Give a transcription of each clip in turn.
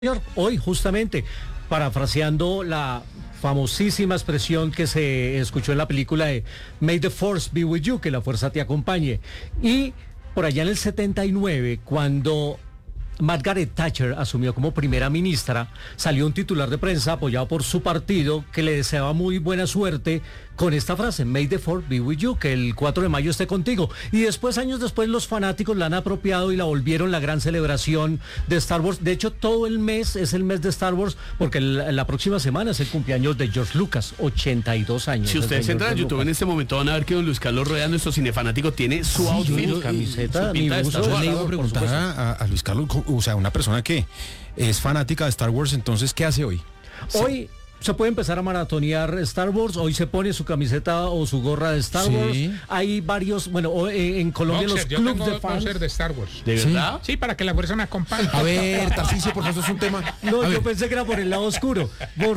Señor, hoy justamente, parafraseando la famosísima expresión que se escuchó en la película de May the Force be with you, que la fuerza te acompañe. Y por allá en el 79, cuando Margaret Thatcher asumió como primera ministra, salió un titular de prensa apoyado por su partido que le deseaba muy buena suerte con esta frase, May the Fourth be with you, que el 4 de mayo esté contigo. Y después, años después, los fanáticos la han apropiado y la volvieron la gran celebración de Star Wars. De hecho, todo el mes es el mes de Star Wars, porque la próxima semana es el cumpleaños de George Lucas, 82 años. Si ustedes entran a YouTube en este momento van a ver que don Luis Carlos Rueda, nuestro cinefanático, tiene su outfit, su camiseta, su pinta de Star Yo Wars. le iba a preguntar a Luis Carlos, o sea, una persona que es fanática de Star Wars, entonces, ¿qué hace hoy? Hoy se puede empezar a maratonear Star Wars, hoy se pone su camiseta o su gorra de Star Wars. Hay varios, bueno, en Colombia Boxer, los yo clubs tengo de fans. boxer de Star Wars. ¿De verdad? Sí, para que la fuerza me acompañe. A ver, Tarcisio, porque eso es un tema. No, A yo ver, pensé que era por el lado oscuro. Por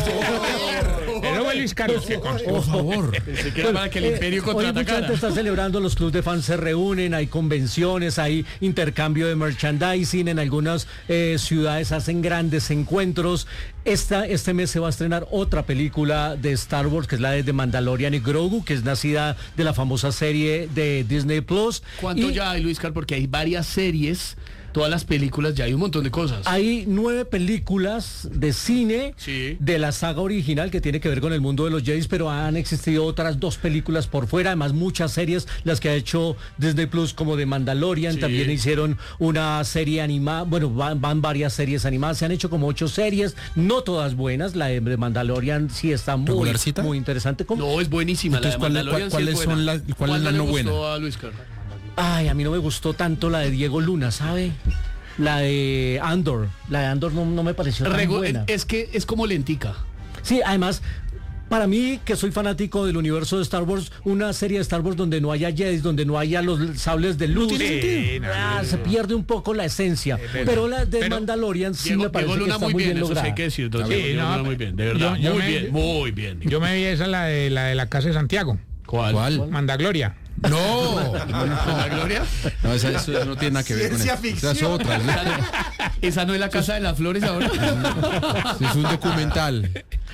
Pero Luis Carlos, que conste. por favor. Pensé que era para que el imperio Hoy mucha contraatacara. gente está celebrando, los clubes de fans se reúnen, hay convenciones, hay intercambio de merchandising, en algunas ciudades hacen grandes encuentros. Este mes se va a estrenar otra película de Star Wars, que es la de The Mandalorian y Grogu, que es nacida de la famosa serie de Disney Plus. ¿Cuánto Y ya hay, Luis Carlos? Porque hay varias series, todas las películas, ya hay un montón de cosas. hay 9 películas de cine Sí. de la saga original que tiene que ver con el mundo de los Jedi, pero han existido otras 2 películas por fuera, además muchas series, las que ha hecho Disney Plus, como de Mandalorian. Sí. También hicieron una serie animada, bueno, van varias series animadas, se han hecho como 8 series, no todas buenas, la de Mandalorian sí está muy, ¿Regularcita? muy interesante. No, es buenísima. Entonces, la de Mandalorian sí ¿cuáles es buena. son cuál es la le no gustó buena? a Luis Carlos? Ay, a mí no me gustó tanto la de Diego Luna, ¿sabe? La de Andor no me pareció tan buena. Es que es como lentica. Sí, además, para mí, que soy fanático del universo de Star Wars, una serie de Star Wars donde no haya Jedi, donde no haya los sables de luz, se pierde un poco la esencia. Pero la de Mandalorian sí me parece que Luna está muy muy bien eso sí lograda. hay que decir. Don Sí, Diego no, Luna muy bien, de verdad. yo muy me- bien, muy bien. Yo me vi esa, la de la casa de Santiago. ¿Cuál? Mandagloria. No, ¿La Gloria? no, eso no tiene nada que ver con eso. Esa es otra, ¿no? ¿Esa no es la Casa de las Flores ahora? Es un documental.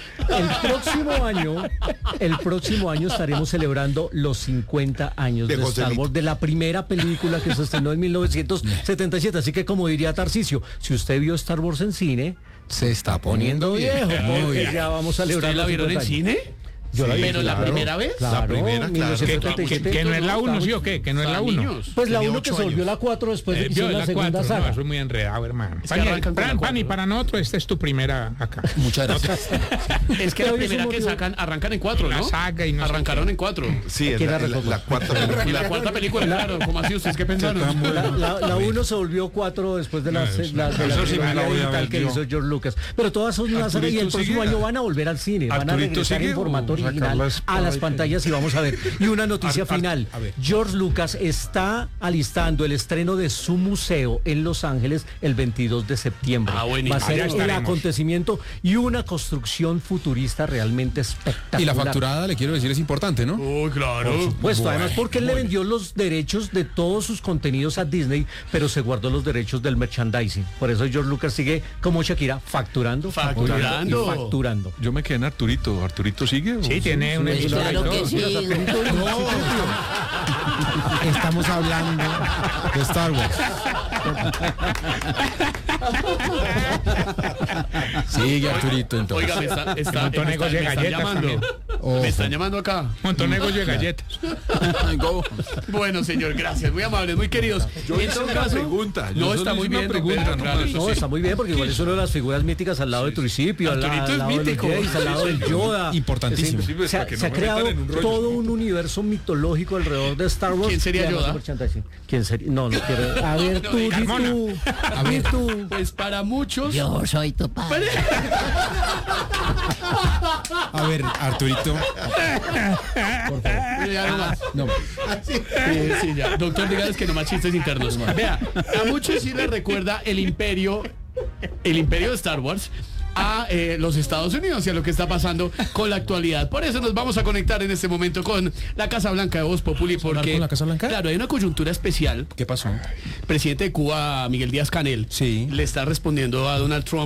El próximo año estaremos celebrando los 50 años de Star Wars, de la primera película que se estrenó en 1977. Así que, como diría Tarcisio, si usted vio Star Wars en cine, Se está poniendo viejo, bien. porque ya vamos a celebrar ¿Ustedes la los vieron en 50 años. cine? Yo la vi, ¿Pero la claro. primera vez? Claro, La primera, claro. 1977. Que no es la 1, ¿sí o qué? Que no es la Para 1. niños. Pues la Tenía 1 que 8 se volvió años. la 4 después de que Vio hicieron la la segunda 4, no, saga. eso es muy enredado, hermano. que arrancan con la Pani, cuatro. para nosotros, esta es tu primera acá. Muchas gracias. Es que la Pero es primera un que motivo- sacan, arrancan en 4, La ¿no? saga y no sé Arrancaron qué. en 4. Sí, es ¿Quién la, la la, la cuarta película. Y la cuarta película, claro, ¿cómo así? ¿Ustedes qué pensaron? La 1 se volvió 4 después de la eso eso sí me la voy a digital ver que yo. hizo George Lucas. Pero todas son una saga y el ¿Arturito próximo sigue? año van a volver al cine, van a ¿Arturito regresar sigue en formato o sacar original la a espada las y pantallas y vamos a ver. Y una noticia final. a ver. George Lucas está alistando el estreno de su museo en Los Ángeles el 22 de septiembre. Ah, buenísimo. Va a ser Allá el estaremos. acontecimiento y una construcción futurista realmente espectacular. Y la facturada, le quiero decir, es importante, ¿no? Uy, claro. Pues además porque él le vendió los derechos de todos sus contenidos a Disney, pero se guardó los derechos del merchandising. Por eso George Lucas sigue como Shakira, facturando. Facturando. Y facturando. Yo me quedé en Arturito. ¿Arturito sigue? o- Sí, tiene una emisora y Claro que todo. sí. Estamos hablando de Star Wars. Sigue Arturito, entonces. Oiga, Montonegros de me están galletas llamando. también. Ojo. Me están llamando acá. Montonegros de galletas. Bueno, señor, gracias. Muy amables, muy queridos. Yo En hice todo una caso, pregunta. Yo No, solo está hice muy una bien. pregunta, Don Pedro, nomás. claro, eso No, sí. está muy bien porque igual es una de las figuras míticas al lado de Tricipio, al Arturito es lado de los mítico. Jays, al lado del Yoda. Importantísimo. Sí, pues, Se ha, para que se ha no me creado metan en un rollo. todo un universo mitológico alrededor de Star Wars. ¿Quién sería y además Yoda? de merchandising. ¿Quién sería? No, no quiero. A ver, No tú, digas di Mona. tú. A ver. Di tú. Pues para muchos. Yo soy tu padre. A ver, Arturito. Ya nomás. No, Sí, ya. Doctor, dígales que no más chistes internos. Vea, a muchos sí les recuerda el imperio de Star Wars. a los Estados Unidos y a lo que está pasando con la actualidad. Por eso nos vamos a conectar en este momento con la Casa Blanca de Voz Populi, porque con la Casa Blanca? claro, hay una coyuntura especial. ¿Qué pasó? El presidente de Cuba, Miguel Díaz-Canel, Sí. le está respondiendo a Donald Trump